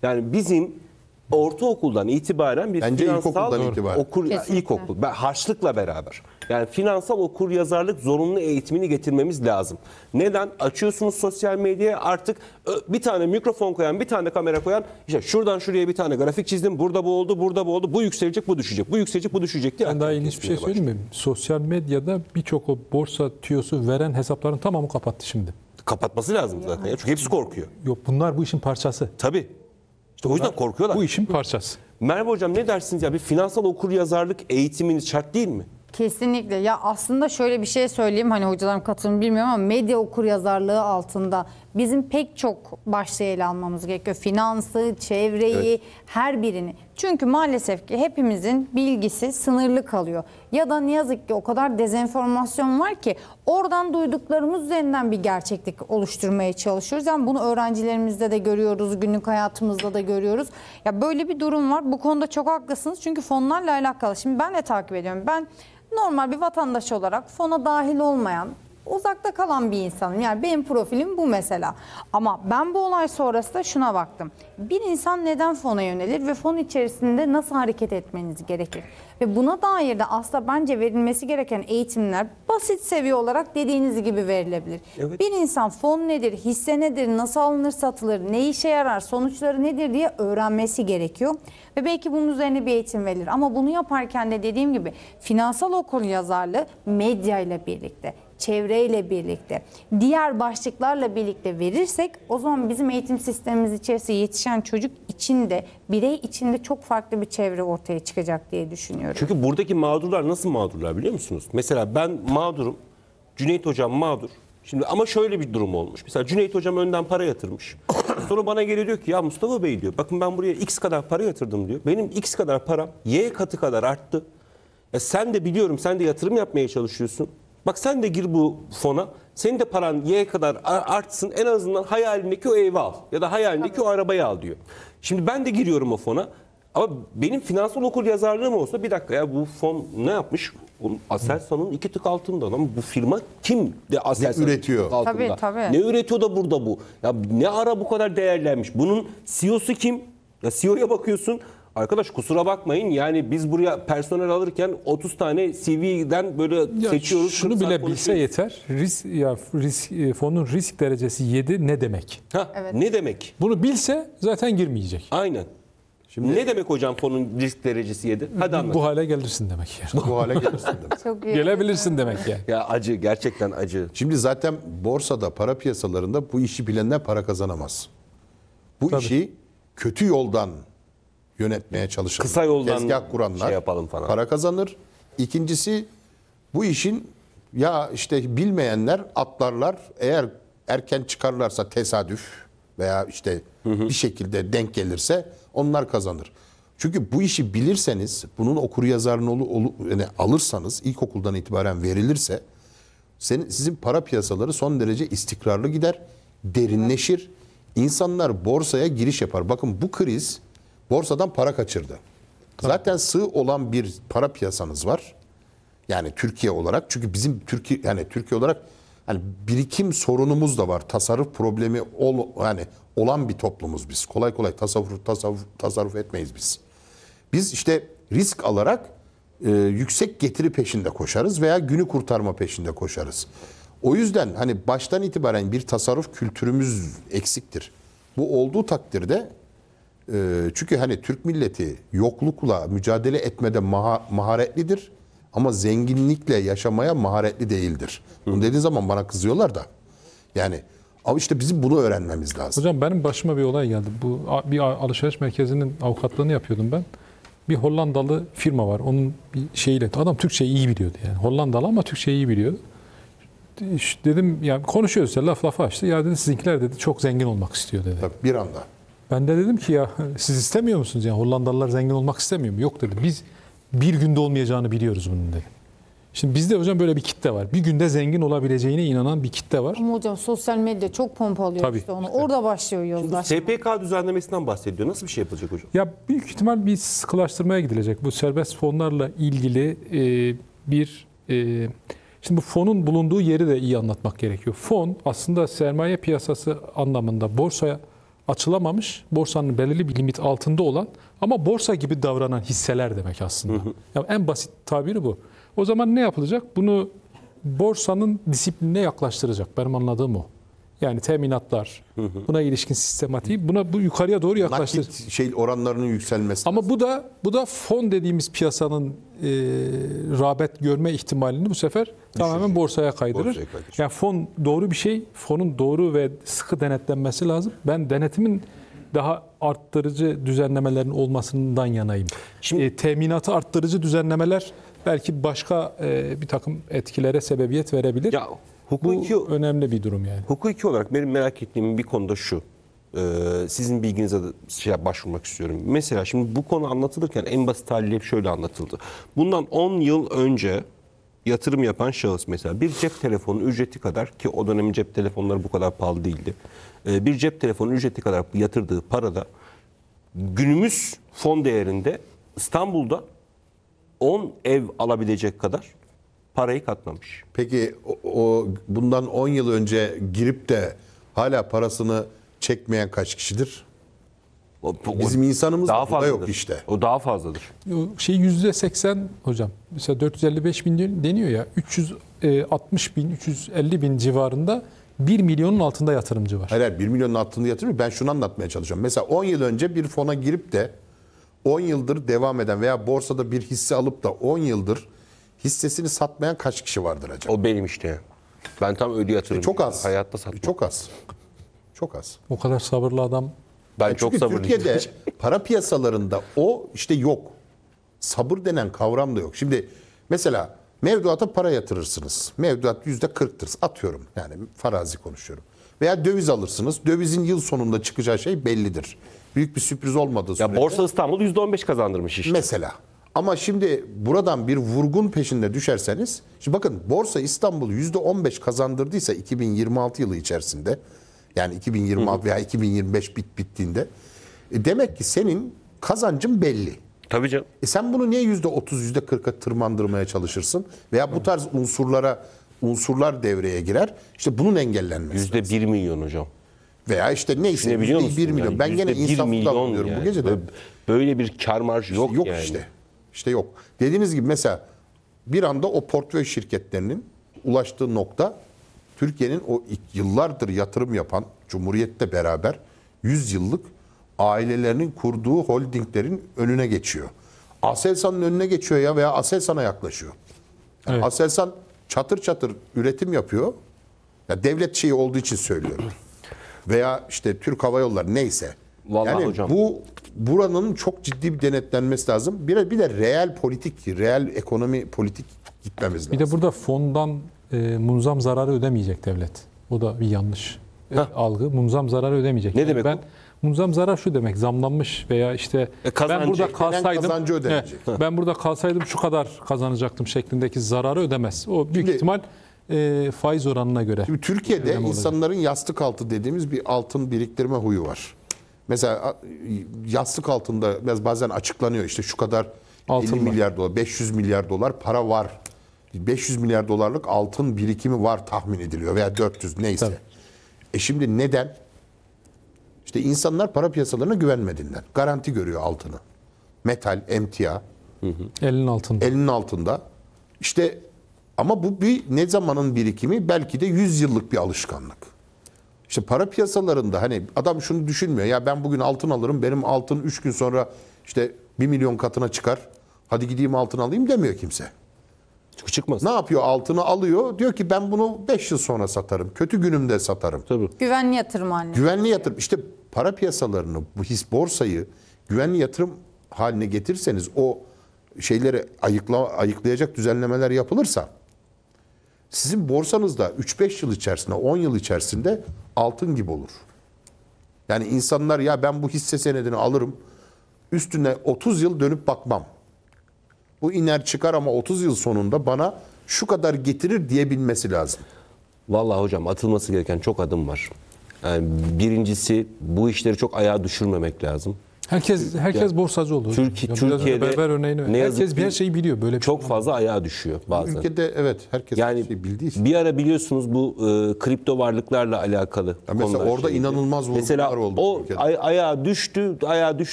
Yani bizim ortaokuldan itibaren bir Bence finansal ilkokuldan itibaren. ilkokul, harçlıkla beraber. Yani finansal okuryazarlık zorunlu eğitimini getirmemiz lazım. Neden? Açıyorsunuz sosyal medyaya, artık bir tane mikrofon koyan, bir tane kamera koyan, işte şuradan şuraya bir tane grafik çizdim, burada bu oldu, burada bu oldu, bu yükselecek, bu düşecek, bu yükselecek, bu düşecek diye. Ben daha ilginç bir şey söyleyeyim mi? Sosyal medyada birçok o borsa tüyosu veren hesapların tamamı kapattı şimdi. Kapatması lazım zaten. Ya. Çünkü hepsi korkuyor. Yok, bunlar bu işin parçası. Tabii. İşte o yüzden korkuyorlar. Bu işin parçası. Merve Hocam, ne dersiniz ya? Bir finansal okuryazarlık eğitiminiz şart değil mi? Kesinlikle. Ya aslında şöyle bir şey söyleyeyim, hani hocalarım katılım bilmiyorum ama medya okuryazarlığı altında bizim pek çok başlığı ele almamız gerekiyor. Finansı, çevreyi, her birini. Çünkü maalesef ki hepimizin bilgisi sınırlı kalıyor. Ya da ne yazık ki o kadar dezenformasyon var ki oradan duyduklarımız üzerinden bir gerçeklik oluşturmaya çalışıyoruz. Yani bunu öğrencilerimizde de görüyoruz, günlük hayatımızda da görüyoruz. Ya böyle bir durum var. Bu konuda çok haklısınız. Çünkü fonlarla alakalı. Şimdi ben de takip ediyorum. Ben normal bir vatandaş olarak fona dahil olmayan, uzakta kalan bir insanım. Yani benim profilim bu mesela. Ama ben bu olay sonrasında şuna baktım. Bir insan neden fona yönelir ve fon içerisinde nasıl hareket etmeniz gerekir? Ve buna dair de aslında bence verilmesi gereken eğitimler basit seviye olarak dediğiniz gibi verilebilir. Evet. Bir insan fon nedir, hisse nedir, nasıl alınır satılır, ne işe yarar, sonuçları nedir diye öğrenmesi gerekiyor. Ve belki bunun üzerine bir eğitim verilir. Ama bunu yaparken de dediğim gibi finansal okuryazarlığı medya ile birlikte, çevreyle birlikte, diğer başlıklarla birlikte verirsek o zaman bizim eğitim sistemimiz içerisinde yetişen çocuk içinde, birey içinde çok farklı bir çevre ortaya çıkacak diye düşünüyorum. Çünkü buradaki mağdurlar nasıl mağdurlar biliyor musunuz? Mesela ben mağdurum, Cüneyt Hocam mağdur. Şimdi ama şöyle bir durum olmuş. Mesela Cüneyt Hocam önden para yatırmış. Sonra bana geliyor, diyor ki ya Mustafa Bey diyor, bakın ben buraya X kadar para yatırdım diyor. Benim X kadar param Y katı kadar arttı. Sen de biliyorum, sen de yatırım yapmaya çalışıyorsun. Bak sen de gir bu fona. Senin de paran Y kadar artsın. En azından hayalindeki o evi al. Ya da hayalindeki o arabayı al diyor. Şimdi ben de giriyorum o fona. Ama benim finansal okuryazarlığım olsa, bir dakika ya, bu fon ne yapmış? Aselsan'ın 2 tık altında. Ama bu firma kim de Aselsan'ın üretiyor? altında? Tabii, tabii. Ne üretiyor da burada bu? Ya ne ara bu kadar değerlenmiş? Bunun CEO'su kim? Ya CEO'ya bakıyorsun. Arkadaş kusura bakmayın, yani biz buraya personel alırken 30 tane CV'den böyle seçiyoruz. Şunu bile bilse yeter. Fonun risk derecesi 7 ne demek? Evet. Ne demek? Bunu bilse zaten girmeyecek. Aynen. Şimdi ne demek hocam fonun risk derecesi 7? Hadi anlat. Bu hale gelirsin demek yani. Bu hale gelirsin demek. Çok iyi. Gelebilirsin demek yani. Ya acı, gerçekten acı. Şimdi zaten borsada, para piyasalarında bu işi bilenler para kazanamaz. Bu Tabii. işi kötü yoldan yönetmeye çalışan, Kısa yoldan tezgah kuranlar şey yapalım falan. para kazanır. İkincisi, bu işin ya işte bilmeyenler atlarlar. Eğer erken çıkarlarsa tesadüf veya işte bir şekilde denk gelirse onlar kazanır. Çünkü bu işi bilirseniz, bunun okuryazarlığını yani alırsanız, ilkokuldan itibaren verilirse sizin para piyasaları son derece istikrarlı gider, derinleşir. İnsanlar borsaya giriş yapar. Bakın bu kriz borsadan para kaçırdı. Zaten sığ olan bir para piyasanız var. Yani Türkiye olarak, çünkü bizim Türkiye olarak hani birikim sorunumuz da var. Tasarruf problemi olan bir toplumuz biz. Kolay kolay tasarruf etmeyiz biz. Biz işte risk alarak yüksek getiri peşinde koşarız veya günü kurtarma peşinde koşarız. O yüzden hani baştan itibaren bir tasarruf kültürümüz eksiktir. Bu olduğu takdirde çünkü hani Türk milleti yoklukla mücadele etmede maharetlidir ama zenginlikle yaşamaya maharetli değildir. Bunu dediğin zaman bana kızıyorlar da. Yani ama işte bizim bunu öğrenmemiz lazım. Hocam benim başıma bir olay geldi. Bu bir alışveriş merkezinin avukatlığını yapıyordum ben. Bir Hollandalı firma var. Onun bir şeyiyle, adam Türkçeyi iyi biliyordu yani. Hollandalı ama Türkçeyi iyi biliyordu. Dedim yani konuşuyoruz ya, laf açtı. Ya dedi sizinkiler dedi çok zengin olmak istiyor dedi. Tabii bir anda. Ben de dedim ki ya siz istemiyor musunuz yani, Hollandalılar zengin olmak istemiyor mu? Yok dedi. Biz bir günde olmayacağını biliyoruz bunun dedi. Şimdi bizde hocam böyle bir kitle var. Bir günde zengin olabileceğine inanan bir kitle var. Ama hocam sosyal medya çok pompalıyor Tabii. işte onu. Orada başlıyor yozlaşma. SPK düzenlemesinden bahsediyor. Nasıl bir şey yapılacak hocam? Ya büyük ihtimal bir sıkılaştırmaya gidilecek. Bu serbest fonlarla ilgili şimdi bu fonun bulunduğu yeri de iyi anlatmak gerekiyor. Fon aslında sermaye piyasası anlamında borsaya açılamamış, borsanın belirli bir limit altında olan ama borsa gibi davranan hisseler demek aslında. Yani en basit tabiri bu. O zaman ne yapılacak? Bunu borsanın disiplinine yaklaştıracak. Benim anladığım o. Yani teminatlar, buna ilişkin sistematiği, bu yukarıya doğru yaklaştıracak. Nakit oranlarının yükselmesi. Ama bu da fon dediğimiz piyasanın rağbet görme ihtimalini bu sefer tamamen borsaya kaydırır. Borsaya kaydırır. Yani fon doğru bir şey. Fonun doğru ve sıkı denetlenmesi lazım. Ben denetimin daha arttırıcı düzenlemelerin olmasından yanayım. Şimdi teminatı arttırıcı düzenlemeler belki başka bir takım etkilere sebebiyet verebilir. Ya Bu önemli bir durum yani. Hukuki olarak benim merak ettiğim bir konuda şu. Sizin bilginize de başvurmak istiyorum. Mesela şimdi bu konu anlatılırken en basit haliyle hep şöyle anlatıldı. Bundan 10 yıl önce yatırım yapan şahıs mesela bir cep telefonu ücreti kadar, ki o dönemin cep telefonları bu kadar pahalı değildi. Bir cep telefonu ücreti kadar yatırdığı parada günümüz fon değerinde İstanbul'da 10 ev alabilecek kadar parayı katlamış. Peki o bundan 10 yıl önce girip de hala parasını çekmeyen kaç kişidir? Bizim insanımız daha da fazladır. yok işte. O daha fazladır. O şey %80 hocam. Mesela 455 bin deniyor ya. 360 bin, 350 bin civarında 1 milyonun altında yatırımcı var. Hayır 1 milyonun altında yatırım. Ben şunu anlatmaya çalışıyorum. Mesela 10 yıl önce bir fona girip de 10 yıldır devam eden veya borsada bir hisse alıp da 10 yıldır hissesini satmayan kaç kişi vardır acaba? O benim işte. Ben tam ödü yatırım. Çok az. Hayatta satmam. Çok az. Çok az. O kadar sabırlı adam. Ben çok Çünkü sabırlıyım. Türkiye'de para piyasalarında o işte yok. Sabır denen kavram da yok. Şimdi mesela mevduata para yatırırsınız. Mevduat %40'tır. Atıyorum yani farazi konuşuyorum. Veya döviz alırsınız. Dövizin yıl sonunda çıkacağı şey bellidir. Büyük bir sürpriz olmadığı sürece. Ya Borsa İstanbul %15 kazandırmış işte. Mesela. Ama şimdi buradan bir vurgun peşinde düşerseniz, şimdi bakın Borsa İstanbul %15 kazandırdıysa 2026 yılı içerisinde, yani 2026 veya 2025 bittiğinde, demek ki senin kazancın belli. Tabii canım. Sen bunu niye %30, %40'a tırmandırmaya çalışırsın? Veya bu tarz unsurlar devreye girer. İşte bunun engellenmesi. %1 milyon hocam. Veya işte neyse Ne biliyor musun? %1 milyon. Yani Ben gene %1 insaflı milyon davranıyorum yani. bu gece de. Böyle bir kar marjı yok, Yok yani. işte. İşte yok. Dediğiniz gibi mesela bir anda o portföy şirketlerinin ulaştığı nokta Türkiye'nin o yıllardır yatırım yapan Cumhuriyet'le beraber 100 yıllık ailelerinin kurduğu holdinglerin önüne geçiyor. Aselsan'ın önüne geçiyor ya veya Aselsan'a yaklaşıyor. Yani Evet. Aselsan çatır çatır üretim yapıyor. Ya devlet şeyi olduğu için söylüyorum. Veya işte Türk Hava Yolları neyse. Vallahi yani hocam. buranın çok ciddi bir denetlenmesi lazım. Bir de reel politik, reel ekonomi politik gitmemiz lazım. Bir de burada fondan munzam zararı ödemeyecek devlet. O da bir yanlış algı. Munzam zararı ödemeyecek. Ne demek ben o? munzam zarar şu demek, zamlanmış veya işte kazancı, ben burada beklenen kalsaydım kazancı ödenecek. ben burada kalsaydım şu kadar kazanacaktım şeklindeki zararı ödemez. O büyük Şimdi- ihtimal faiz oranına göre. Şimdi Türkiye'de ödeme olacak. insanların yastık altı dediğimiz bir altın biriktirme huyu var. Mesela yastık altında bazen açıklanıyor işte şu kadar Altın 50 var. milyar dolar, 500 milyar dolar para var. 500 milyar dolarlık altın birikimi var tahmin ediliyor veya 400 neyse. Tabii. Şimdi neden? İşte insanlar para piyasalarına güvenmediğinden. Garanti görüyor altını. Metal, emtia Elinin altında. elinin altında. İşte ama bu ne zamanın birikimi? Belki de 100 yıllık bir alışkanlık. İşte para piyasalarında hani adam şunu düşünmüyor. Ya ben bugün altın alırım. Benim altın 3 gün sonra işte 1 milyon katına çıkar. Hadi gideyim altın alayım demiyor kimse. Çıkmaz. Ne yapıyor? Altını alıyor. Diyor ki ben bunu 5 yıl sonra satarım. Kötü günümde satarım. Tabii. Güvenli yatırım haline. Güvenli yatırım. İşte para piyasalarını, bu borsayı güvenli yatırım haline getirseniz o şeyleri ayıklayacak düzenlemeler yapılırsa sizin borsanızda 3-5 yıl içerisinde, 10 yıl içerisinde altın gibi olur. Yani insanlar ya ben bu hisse senedini alırım, üstüne 30 yıl dönüp bakmam. Bu iner çıkar ama 30 yıl sonunda bana şu kadar getirir diyebilmesi lazım. Vallahi hocam atılması gereken çok adım var. Yani birincisi bu işleri çok ayağa düşürmemek lazım. Herkes borsacı oldu. Türkiye'de berber örneğini ver. ne yazık Herkes bir ki her şeyi biliyor böyle. çok fazla ayağa düşüyor bazen. Ülkede evet herkes Yani bir şey bildiği için. bir ara biliyorsunuz bu kripto varlıklar alakalı mesela konular orada şeydi. inanılmaz vurgular Mesela oldu o ülkede. ayağa düştü